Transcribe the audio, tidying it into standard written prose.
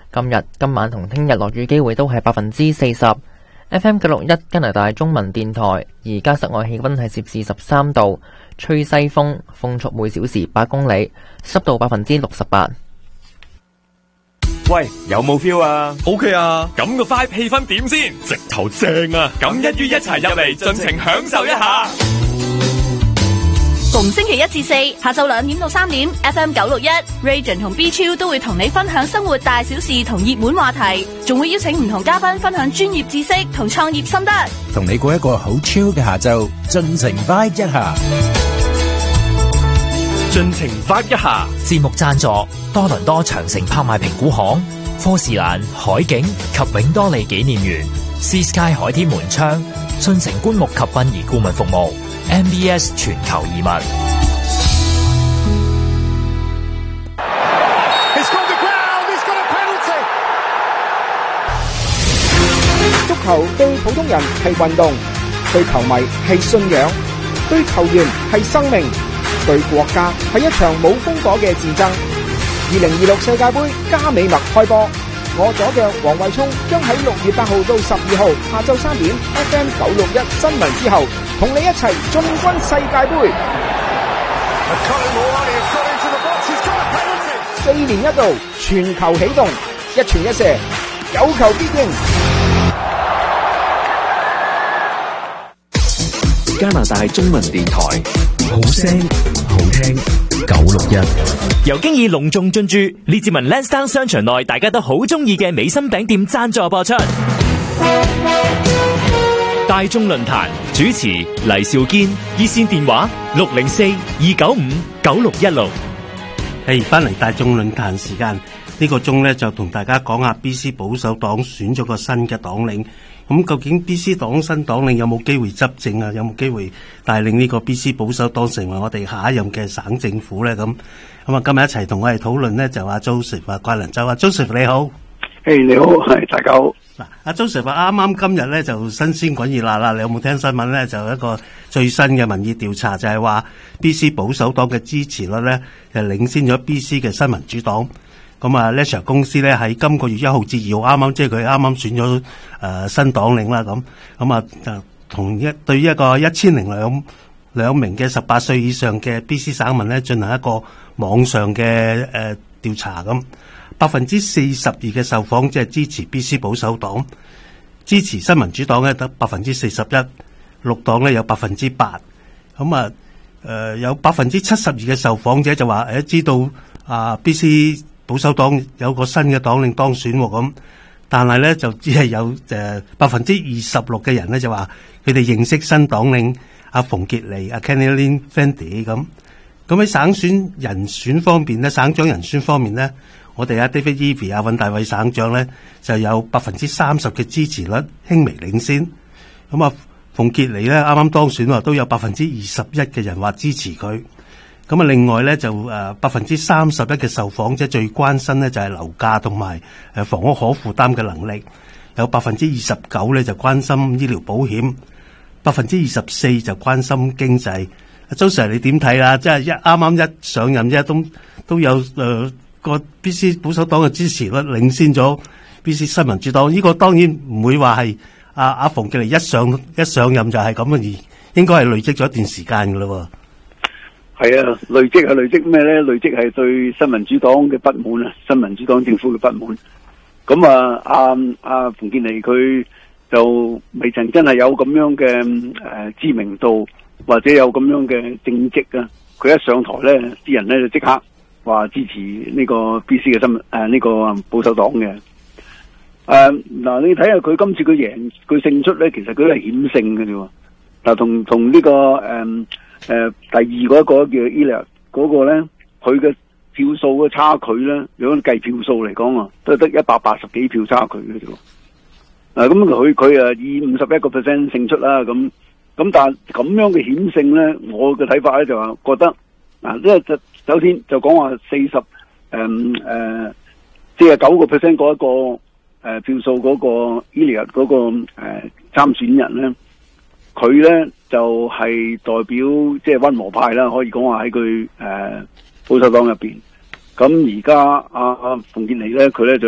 今晚同聽日落雨機會都係40%。FM 961加拿大中文電台，而家室外氣溫係攝氏13度，吹西風，風速每小時8公里，濕度68%。 喂，有冇 feel 啊 ？OK 啊， 咁個 vibe 氣氛點先？直頭正啊！咁一於一齊入嚟，盡情享受一下。 逢星期1至4下晝2點到3點 ，FM 961 Region 同 B 超都會同你分享生活大小事同熱門話題，仲會邀請唔同嘉賓分享專業知識同創業心得， 同你過一個好 chill 嘅下晝，盡情 vibe 一下。 盡情 vibe 一下。 節目贊助多倫多長城拍賣評估行、科士蘭海景及永多利紀念園、Sea Sky 海天門窗、信誠棺木及殯儀顧問服務、MBS 全球移民。 足球對普通人係運動，對球迷係信仰，對球員係生命，對國家係一場冇風火嘅戰爭。2026世界盃加美麥開波，我左腳黃慧聰將喺6月8號到12號下晝3點 FM 961新聞之後，同你一齊進軍世界盃。4年一度，全球起動，一傳一射，有求必應。 加拿大中文電台，好聲好聽961， 由經已隆重進駐列治文 Lansdowne 商場內，大家都好中意嘅美心餅店贊助播出。大眾論壇主持黎兆堅，熱線電話604-295-9616。 翻嚟大眾論壇時間，呢個鐘咧就同大家講下 BC 保守黨選咗個新嘅黨領。咁究竟 BC 黨新黨領有冇機會執政啊？有冇機會帶領呢個 BC 保守黨成為我哋下一任嘅省政府咧？咁啊，今日一齊同我哋討論咧，就阿 Joseph 啊，怪蘭州啊 ，Joseph 你好。 你好，係大家好。 嗱，阿 Joseph 啱啱今日咧就新鮮滾熱辣啦！你有冇聽新聞咧？就一個最新嘅民意調查，就係話 BC 保守黨嘅支持率咧，就領先咗 BC 嘅新民主黨。咁啊 Leisure 公司咧喺今個月1號至2號啱啱，即係佢啱啱選咗新黨領啦。咁啊就對一個1002名嘅18歲以上嘅 BC 省民咧進行一個網上嘅調查咁。42%嘅受訪即係支持 BC 保守黨，支持新民主黨咧得41%，綠黨咧有8%。咁啊，有72%嘅受訪者就話知道BC 保守黨有個新嘅黨領當選咁，但係咧就只係有26%嘅人咧就話佢哋認識新黨領阿馮傑尼阿 Caroline Fendi 咁。咁喺省選人選方面咧，省長人選方面咧。我哋阿 David Eby 阿尹大偉省長咧就有30%嘅支持率，輕微領先。咁啊，馮傑尼咧啱啱當選都有21%嘅人話支持佢。咁啊，另外咧就31%嘅受訪者最關心咧就係樓價同埋房屋可負擔嘅能力，有29%咧就關心醫療保險，24%就關心經濟。阿周 Sir 你點睇啊？即係啱啱一上任啫，都有個 BC 保守黨嘅支持率領先咗 BC 新民主黨，呢個當然唔會話係阿馮傑尼一上任就係咁嘅，而應該係累積咗一段時間噶啦。 係啊，累積咩咧？累積係對新民主黨嘅不滿啊，新民主黨政府嘅不滿。咁啊，阿馮傑尼佢就未曾真係有咁樣嘅知名度，或者有咁樣嘅政績啊。佢一上台咧，啲人咧就即刻話支持呢個 BC 嘅呢個保守黨嘅。嗱，你睇下佢今次佢勝出咧，其實佢係險勝嘅啫。嗱，同呢個第二嗰個叫 Elliott 嗰個咧，佢嘅票數嘅差距咧，如果計票數嚟講啊，都係得180幾票差距嘅啫。咁佢以51% 勝出啦。咁但係咁樣嘅險勝咧，我嘅睇法咧就話覺得因為首先就講話49% 嗰一個票數嗰個 Elliott 嗰個參選人咧，佢咧就係代表即係溫和派啦，可以講話喺佢保守黨入邊。咁而家阿馮傑尼咧，佢咧就